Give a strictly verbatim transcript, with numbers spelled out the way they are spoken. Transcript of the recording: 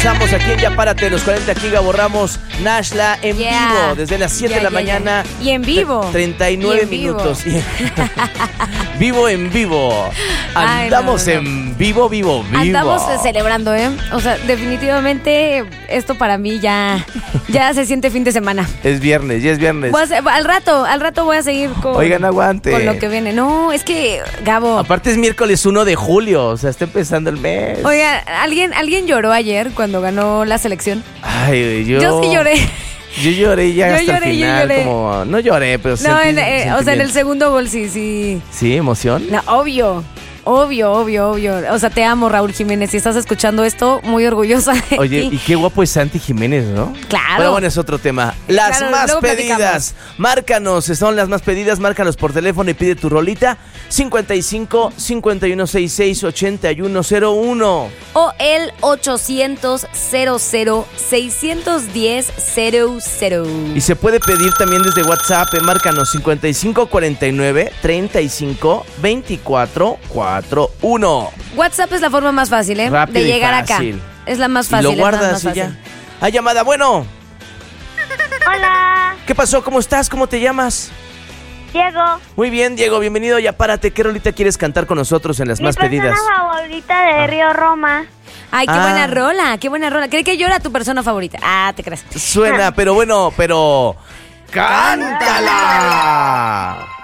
Estamos aquí en Ya Párate, los cuarenta Giga borramos Nashla en Yeah. vivo desde las siete Yeah, de la yeah, mañana. yeah. Y en vivo. treinta y nueve Y en vivo. minutos. Vivo en vivo. Ay, Andamos no, no, no. en vivo, vivo, vivo. Andamos eh, celebrando, ¿eh? O sea, definitivamente esto para mí ya, ya se siente fin de semana. Es viernes, ya es viernes. Voy a hacer- al rato, al rato voy a seguir con, Oigan, aguante. con lo que viene. No, es que, Gabo. Aparte es miércoles uno de julio, o sea, está empezando el mes. Oiga, ¿alguien, ¿alguien lloró ayer cuando ganó la selección? Ay, yo... Yo sí lloré. Yo lloré ya Yo hasta lloré, el yo final, lloré. como... No lloré, pero No, sentí en, eh, o sea, en el sentimiento. segundo gol sí, sí. ¿Sí? ¿Emoción? No, obvio. Obvio, obvio, obvio. O sea, te amo, Raúl Jiménez. Si estás escuchando esto, muy orgullosa de Oye, ti. y qué guapo es Santi Jiménez, ¿no? Claro. Pero bueno, es otro tema. Las Claro, más luego pedidas. platicamos. Márcanos, son las más pedidas. Márcanos por teléfono y pide tu rolita. cincuenta y cinco, cincuenta y uno sesenta y seis, ochenta y uno cero uno. O el ochocientos, cero cero, seiscientos diez, cero cero. Y se puede pedir también desde WhatsApp. eh, Márcanos cincuenta y cinco, cuarenta y nueve, treinta y cinco, veinticuatro, cuarenta y uno. WhatsApp es la forma más fácil, ¿eh? Rápido de y llegar fácil. acá. Es la más Y fácil. lo es la guardas más y ya. fácil. Hay llamada, bueno. Hola, ¿Qué pasó? ¿Cómo estás? ¿Cómo te llamas? Diego. Muy bien, Diego, bienvenido. Ya párate. ¿Qué rolita quieres cantar con nosotros en las Mi más pedidas? persona favorita de Río Roma. Ay, qué Ah. buena rola, qué buena rola. ¿Cree que yo era tu persona favorita? Ah, te crees. Suena, pero bueno, pero... ¡Cántala!